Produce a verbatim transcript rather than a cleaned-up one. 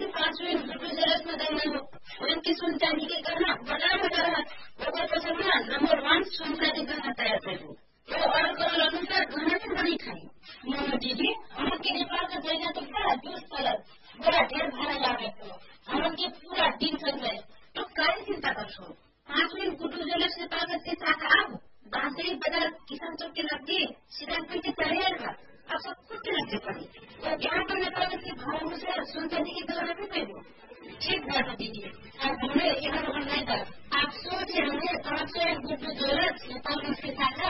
से पांच मिनट गुड्डू जरूरत में देना हो उनकी सुनता नहीं के करना बड़ा बड़ा वो तो ना नंबर वन सुनता नहीं करना तैयार करो तो और कल अनुसार खाना भी बड़ी खाई मोमो दीदी उनके नेपाल का जाएगा तो बड़ा दूर पलट बड़ा ढेर भाड़ा लागे तो हमके पूरा दिन कर गए तो काय चिंता करछो पांच मिनट गुड्डू जरूरत से ताकत के साथ आओ बांसुरी बाजार किसान चौक के लगे सीतापुर के तैयार अब सब कुछ के लगे पड़ी तो यहाँ पर नेपाल के भाव से सुनते की तरह भी पेलो ठीक बात दीदी अब हमें यहाँ नहीं था आप सोच रहे हैं पाँच सौ गुड्डू जरूरत नेपाल के साथ